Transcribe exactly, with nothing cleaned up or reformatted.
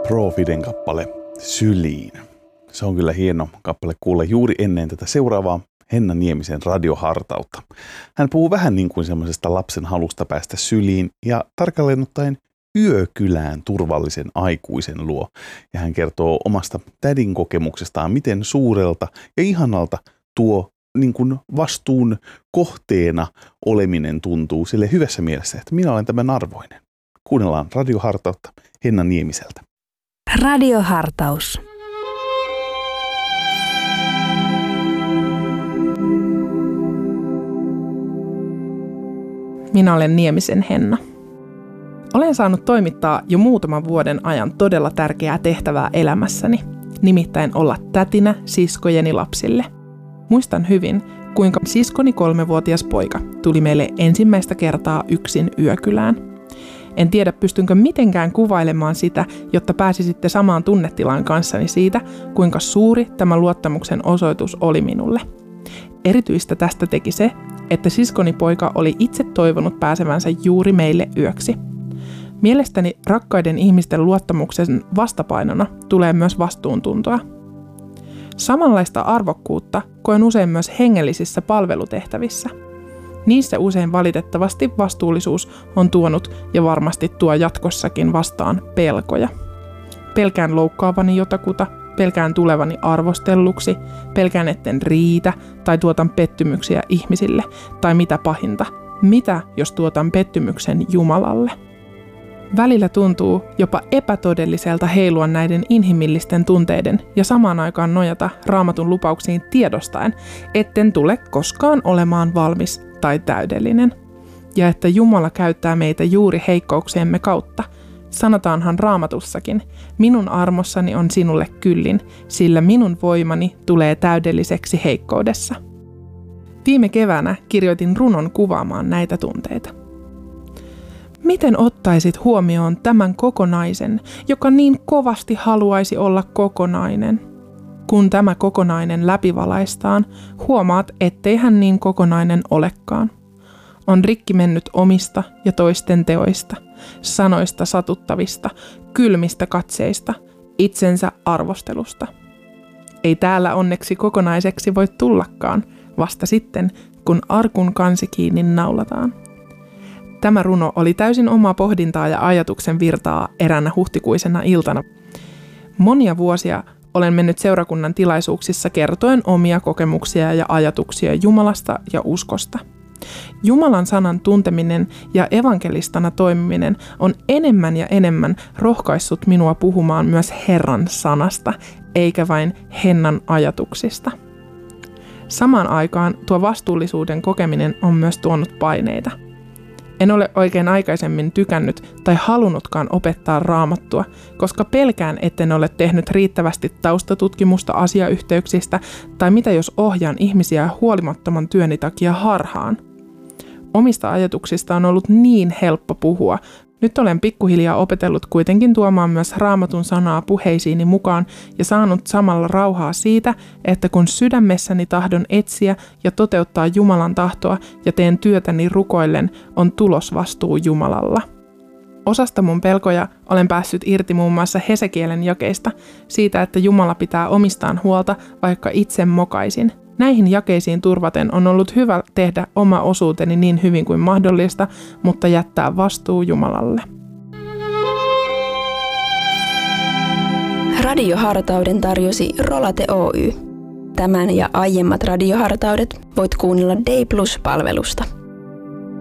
Profiden kappale Syliin. Se on kyllä hieno kappale kuulla juuri ennen tätä seuraavaa Henna Niemisen radiohartautta. Hän puhuu vähän niin kuin semmoisesta lapsen halusta päästä syliin ja tarkalleen ottaen yökylään turvallisen aikuisen luo. Ja hän kertoo omasta tädin kokemuksestaan, miten suurelta ja ihanalta tuo niin kuin vastuun kohteena oleminen tuntuu sille hyvässä mielessä, että minä olen tämän arvoinen. Kuunnellaan radiohartautta Henna Niemiseltä. Radiohartaus. Minä olen Niemisen Henna. Olen saanut toimittaa jo muutaman vuoden ajan todella tärkeää tehtävää elämässäni, nimittäin olla tätinä siskojeni lapsille. Muistan hyvin, kuinka siskoni kolmevuotias poika tuli meille ensimmäistä kertaa yksin yökylään. En tiedä, pystynkö mitenkään kuvailemaan sitä, jotta pääsisitte samaan tunnetilaan kanssani siitä, kuinka suuri tämä luottamuksen osoitus oli minulle. Erityistä tästä teki se, että siskoni poika oli itse toivonut pääsevänsä juuri meille yöksi. Mielestäni rakkaiden ihmisten luottamuksen vastapainona tulee myös vastuuntuntoa. Samanlaista arvokkuutta koen usein myös hengellisissä palvelutehtävissä. Niissä usein valitettavasti vastuullisuus on tuonut ja varmasti tuo jatkossakin vastaan pelkoja. Pelkään loukkaavani jotakuta, pelkään tulevani arvostelluksi, pelkään etten riitä tai tuotan pettymyksiä ihmisille, tai mitä pahinta, mitä jos tuotan pettymyksen Jumalalle. Välillä tuntuu jopa epätodelliselta heilua näiden inhimillisten tunteiden ja samaan aikaan nojata Raamatun lupauksiin tiedostaen, etten tule koskaan olemaan valmis tai täydellinen. Ja että Jumala käyttää meitä juuri heikkouksiemme kautta. Sanotaanhan Raamatussakin, minun armossani on sinulle kyllin, sillä minun voimani tulee täydelliseksi heikkoudessa. Viime keväänä kirjoitin runon kuvaamaan näitä tunteita. Miten ottaisit huomioon tämän kokonaisen, joka niin kovasti haluaisi olla kokonainen? Kun tämä kokonainen läpivalaistaan, huomaat, ettei hän niin kokonainen olekaan. On rikki mennyt omista ja toisten teoista, sanoista satuttavista, kylmistä katseista, itsensä arvostelusta. Ei täällä onneksi kokonaiseksi voi tullakaan, vasta sitten, kun arkun kansi kiinni naulataan. Tämä runo oli täysin omaa pohdintaa ja ajatuksen virtaa eräänä huhtikuisena iltana. Monia vuosia olen mennyt seurakunnan tilaisuuksissa kertoen omia kokemuksia ja ajatuksia Jumalasta ja uskosta. Jumalan sanan tunteminen ja evankelistana toimiminen on enemmän ja enemmän rohkaissut minua puhumaan myös Herran sanasta, eikä vain Hennan ajatuksista. Samaan aikaan tuo vastuullisuuden kokeminen on myös tuonut paineita. En ole oikein aikaisemmin tykännyt tai halunnutkaan opettaa Raamattua, koska pelkään, etten ole tehnyt riittävästi taustatutkimusta asiayhteyksistä tai mitä jos ohjaan ihmisiä huolimattoman työni takia harhaan. Omista ajatuksista on ollut niin helppo puhua. Nyt olen pikkuhiljaa opetellut kuitenkin tuomaan myös Raamatun sanaa puheisiini mukaan ja saanut samalla rauhaa siitä, että kun sydämessäni tahdon etsiä ja toteuttaa Jumalan tahtoa ja teen työtäni rukoillen, on tulosvastuu Jumalalla. Osasta mun pelkoja olen päässyt irti muun muassa Hesekielen jakeista, siitä, että Jumala pitää omistaan huolta, vaikka itse mokaisin. Näihin jakeisiin turvaten on ollut hyvä tehdä oma osuuteni niin hyvin kuin mahdollista, mutta jättää vastuu Jumalalle. Radiohartauden tarjosi Rolate Oy. Tämän ja aiemmat radiohartaudet voit kuunnella Day Plus-palvelusta.